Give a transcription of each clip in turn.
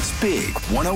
It's Big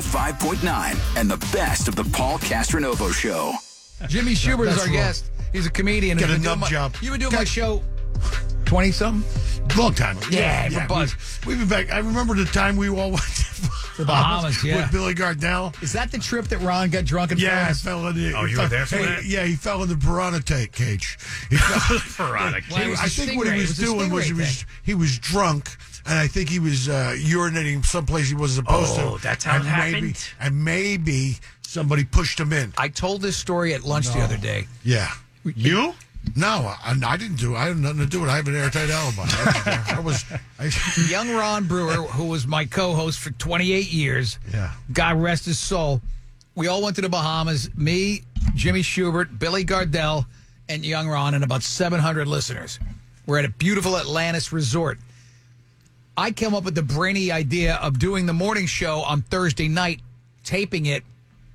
105.9 and the best of the Paul Castronovo Show. Jimmy Schubert is our guest. He's a comedian. Got a nub job. You've been doing my show 20-something? Long time. Yeah, buzz. We've been back. I remember the time we all went to The Bahamas, yeah. with Billy Gardell. Is that the trip that Ron got drunk and Yeah, I fell? fell in the. Oh, you were there for that? Yeah, he fell in the piranha cage. He fell, Piranha Well, it was I a think what he stingray. was It was a doing was stingray he was drunk, and I think he was urinating someplace he wasn't supposed to. Oh, that's how it happened? Maybe somebody pushed him in. I told this story at lunch the other day. Yeah. You? No, I didn't do it. I had nothing to do with it. I have an airtight alibi. Young Ron Brewer, who was my co-host for 28 years, Yeah. God rest his soul, we all went to the Bahamas, me, Jimmy Schubert, Billy Gardell, and young Ron, and about 700 listeners. We're at a beautiful Atlantis resort. I came up with the brainy idea of doing the morning show on Thursday night, taping it,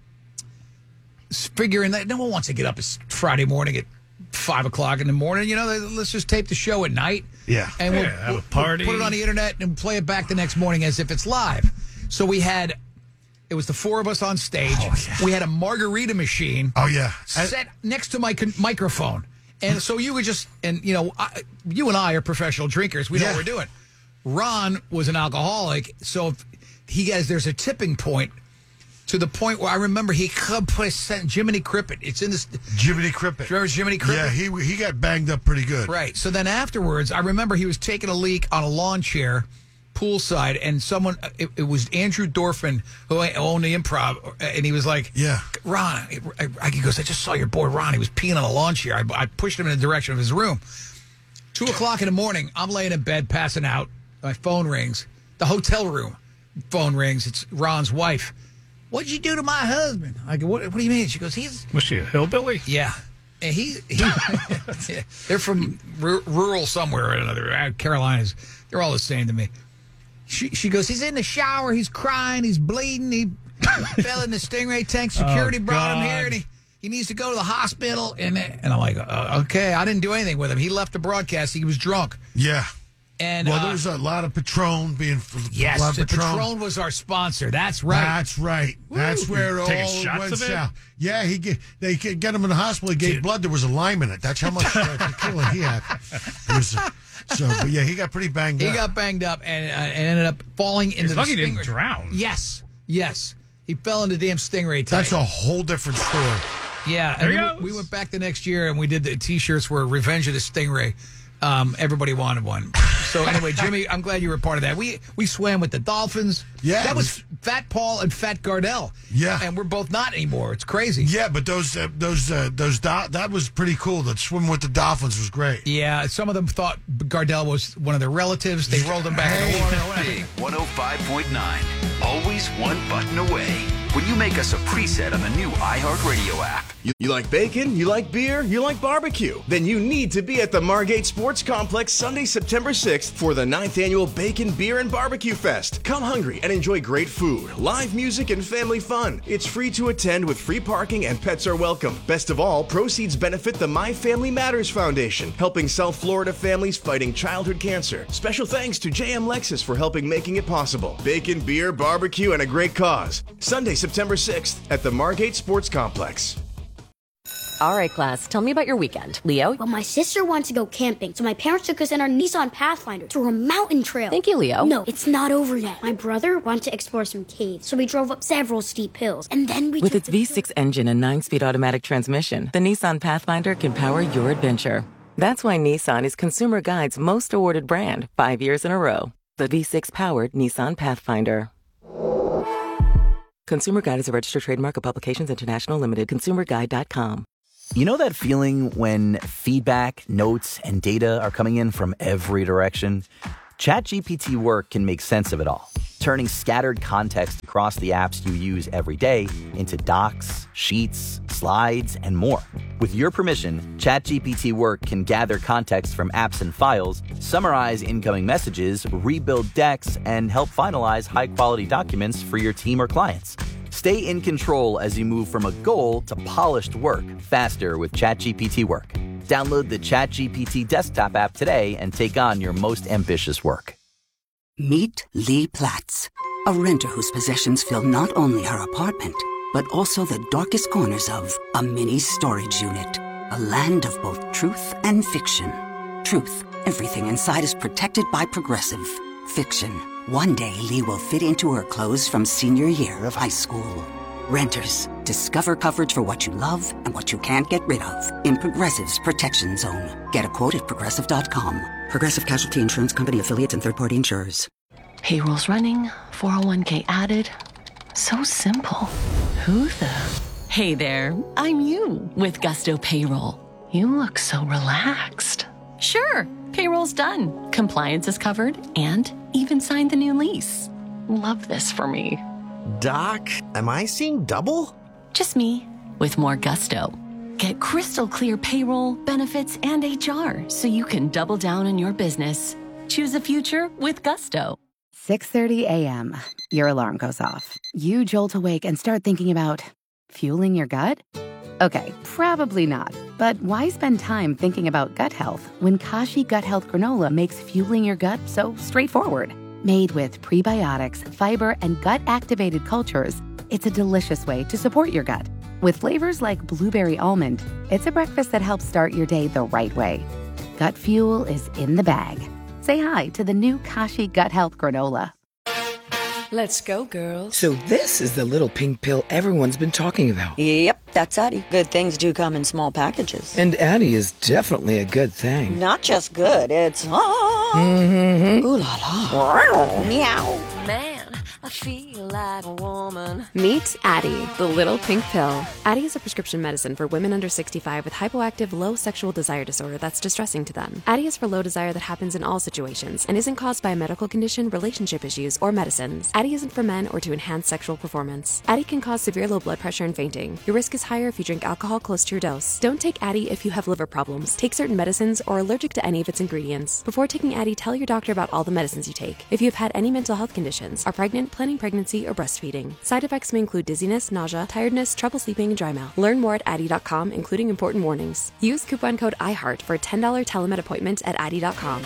figuring that no one wants to get up Friday morning at 5 o'clock in the morning. You know, let's just tape the show at night. Yeah. And we'll have a party. We'll put it on the internet and play it back the next morning as if it's live. So it was the four of us on stage. Oh, yeah. We had a margarita machine Oh, yeah. set next to my microphone. And so you would just, and you know, you and I are professional drinkers. We know what we're doing. Ron was an alcoholic. So if there's a tipping point to the point where I remember he sent Jiminy Cricket. It's in this. Jiminy Cricket. Remember Jiminy Cricket? Yeah, he got banged up pretty good. Right. So then afterwards, I remember he was taking a leak on a lawn chair, poolside, and someone, it was Andrew Dorfman, who owned the Improv, and he was like, Yeah. Ron, he goes, I just saw your boy Ron. He was peeing on a lawn chair. I pushed him in the direction of his room. 2 o'clock in the morning, I'm laying in bed, passing out. My phone rings. The hotel room phone rings. It's Ron's wife. What'd you do to my husband? I go, what do you mean? She goes, Was she a hillbilly? yeah. And they're from rural somewhere or another, Carolinas. They're all the same to me. She goes, he's in the shower, he's crying, he's bleeding, he fell in the stingray tank. Security brought him here, and he needs to go to the hospital. And I'm like, okay, I didn't do anything with him. He left the broadcast. He was drunk. Yeah. And Well, there's a lot of Patron being. yes, a lot of Patron was our sponsor. That's right. That's right. That's where it Taking all shots went of it? south. Yeah, they could get him in the hospital. He gave blood. There was a lime in it. That's how much tequila he had. But yeah, he got pretty banged up. He got banged up and ended up falling into the lucky he stingray. didn't drown. Yes. He fell into the damn stingray tank. That's a whole different story. Yeah, There and he we, goes. we went back the next year and we did the T-shirts were Revenge of the Stingray. Everybody wanted one. So anyway, Jimmy, I'm glad you were a part of that. We swam with the dolphins. Yeah, that was Fat Paul and Fat Gardell. Yeah, and we're both not anymore. It's crazy. Yeah, but that was pretty cool. That swimming with the dolphins was great. Yeah, some of them thought Gardell was one of their relatives. They rolled him back in the water. Big 105.9. Always one button away. When you make us a preset on the new iHeartRadio app. You like bacon? You like beer? You like barbecue? Then you need to be at the Margate Sports Complex Sunday, September 6th for the 9th annual Bacon, Beer, and Barbecue Fest. Come hungry and enjoy great food, live music, and family fun. It's free to attend with free parking and pets are welcome. Best of all, proceeds benefit the My Family Matters Foundation, helping South Florida families fighting childhood cancer. Special thanks to JM Lexus for helping making it possible. Bacon, beer, barbecue, and a great cause. Sunday, September 6th at the Margate Sports Complex. All right, class, tell me about your weekend. Leo? Well, my sister wants to go camping, so my parents took us in our Nissan Pathfinder to a mountain trail. Thank you, Leo. No, it's not over yet. My brother wanted to explore some caves, so we drove up several steep hills, and then we With its V6 engine and 9-speed automatic transmission, the Nissan Pathfinder can power your adventure. That's why Nissan is Consumer Guide's most awarded brand 5 years in a row. The V6-powered Nissan Pathfinder. Consumer Guide is a registered trademark of Publications International Limited. ConsumerGuide.com. You know that feeling when feedback, notes, and data are coming in from every direction? ChatGPT Work can make sense of it all, turning scattered context across the apps you use every day into docs, sheets, slides, and more. With your permission, ChatGPT Work can gather context from apps and files, summarize incoming messages, rebuild decks, and help finalize high-quality documents for your team or clients. Stay in control as you move from a goal to polished work faster with ChatGPT Work. Download the ChatGPT desktop app today and take on your most ambitious work. Meet Lee Platz. A renter whose possessions fill not only her apartment, but also the darkest corners of a mini storage unit. A land of both truth and fiction. Truth, everything inside is protected by Progressive. Fiction, one day Lee will fit into her clothes from senior year of high school. Renters, discover coverage for what you love and what you can't get rid of in Progressive's Protection Zone. Get a quote at Progressive.com. Progressive Casualty Insurance Company, affiliates, and third-party insurers. Payroll's running, 401k added. So simple. Who the? Hey there, I'm you with Gusto Payroll. You look so relaxed. Sure, payroll's done. Compliance is covered and even signed the new lease. Love this for me. Doc, am I seeing double? Just me with more gusto. Get crystal clear payroll, benefits, and HR so you can double down on your business. Choose a future with Gusto. 6:30 a.m. Your alarm goes off. You jolt awake and start thinking about fueling your gut? Okay, probably not. But why spend time thinking about gut health when Kashi Gut Health Granola makes fueling your gut so straightforward? Made with prebiotics, fiber, and gut-activated cultures, it's a delicious way to support your gut. With flavors like blueberry almond, it's a breakfast that helps start your day the right way. Gut fuel is in the bag. Say hi to the new Kashi Gut Health Granola. Let's go, girls. So this is the little pink pill everyone's been talking about. Yep, that's Addie. Good things do come in small packages. And Addie is definitely a good thing. Not just good, it's... Ooh la la. Meow. Man, I feel like a woman. Meet Addie, the little pink pill. Addie is a prescription medicine for women under 65 with hypoactive low sexual desire disorder that's distressing to them. Addie is for low desire that happens in all situations and isn't caused by a medical condition, relationship issues, or medicines. Addie isn't for men or to enhance sexual performance. Addie can cause severe low blood pressure and fainting. Your risk is higher if you drink alcohol close to your dose. Don't take Addie if you have liver problems, take certain medicines, or are allergic to any of its ingredients. Before taking Addie, tell your doctor about all the medicines you take. If you have had any mental health conditions, are pregnant, planning pregnancy, or breastfeeding. Side effects may include dizziness, nausea, tiredness, trouble sleeping, and dry mouth. Learn more at Addie.com, including important warnings. Use coupon code IHEART for a $10 telemed appointment at Addie.com.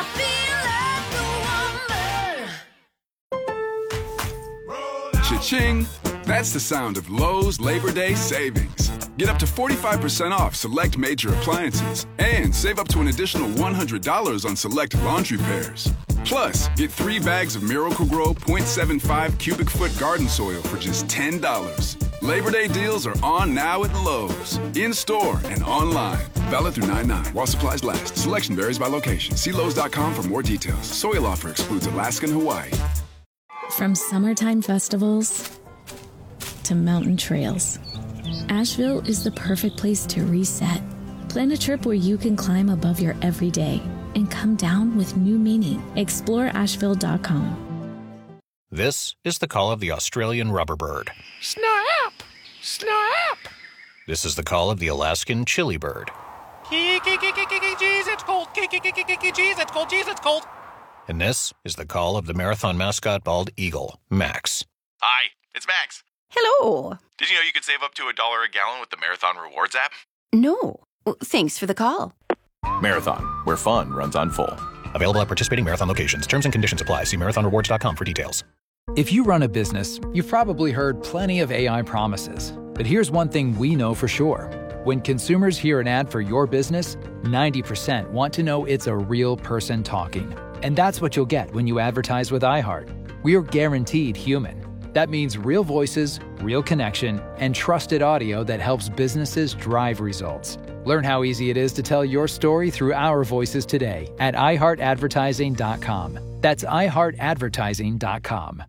Cha-ching! That's the sound of Lowe's Labor Day savings. Get up to 45% off select major appliances and save up to an additional $100 on select laundry pairs. Plus, get 3 bags of Miracle-Gro 0.75 cubic foot garden soil for just $10. Labor Day deals are on now at Lowe's, in-store and online. Valid through 9/9 while supplies last. Selection varies by location. See Lowe's.com for more details. Soil offer excludes Alaska and Hawaii. From summertime festivals to mountain trails, Asheville is the perfect place to reset. Plan a trip where you can climb above your everyday and come down with new meaning. Explore Asheville.com. This is the call of the Australian rubber bird. Snap! Snap! This is the call of the Alaskan chili bird. Jeez, it's cold. Jeez, it's cold. Jeez, it's cold. And this is the call of the marathon mascot bald eagle, Max. Hi, it's Max. Hello. Did you know you could save up to $1 a gallon with the Marathon Rewards app? No. Thanks for the call. Marathon, where fun runs on full. Available at participating Marathon locations. Terms and conditions apply. See marathonrewards.com for details. If you run a business, you've probably heard plenty of AI promises. But here's one thing we know for sure. When consumers hear an ad for your business, 90% want to know it's a real person talking. And that's what you'll get when you advertise with iHeart. We're guaranteed human. That means real voices, real connection, and trusted audio that helps businesses drive results. Learn how easy it is to tell your story through our voices today at iHeartAdvertising.com. That's iHeartAdvertising.com.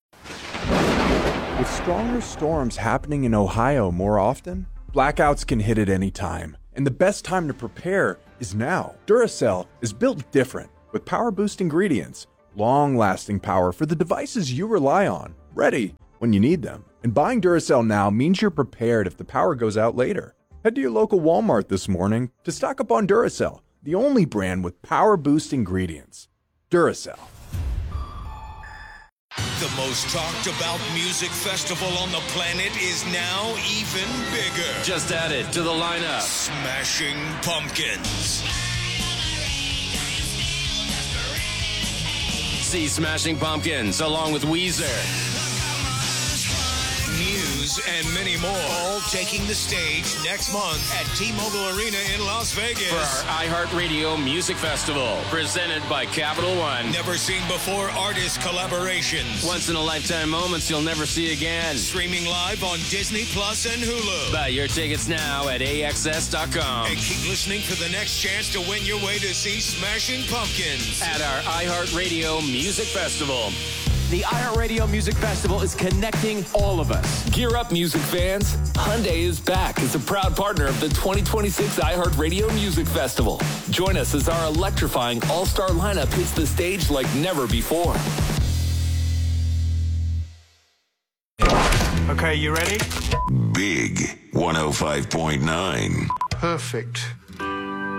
With stronger storms happening in Ohio more often, blackouts can hit at any time. And the best time to prepare is now. Duracell is built different, with power boost ingredients, long-lasting power for the devices you rely on, ready when you need them. And buying Duracell now means you're prepared if the power goes out later. Head to your local Walmart this morning to stock up on Duracell, the only brand with power boost ingredients. Duracell. The most talked about music festival on the planet is now even bigger. Just add it to the lineup. Smashing Pumpkins. see Smashing Pumpkins along with Weezer. News and many more, all taking the stage next month at T-Mobile Arena in Las Vegas For our iHeartRadio Music Festival, presented by Capital One. Never seen before artist collaborations. Once-in-a-lifetime moments you'll never see again. Streaming live on Disney Plus and Hulu. Buy your tickets now at AXS.com. And keep listening for the next chance to win your way to see Smashing Pumpkins at our iHeartRadio Music Festival. The iHeartRadio Music Festival is connecting all of us. Gear up, music fans. Hyundai is back as a proud partner of the 2026 iHeartRadio Music Festival. Join us as our electrifying all-star lineup hits the stage like never before. Okay, you ready? Big 105.9. Perfect.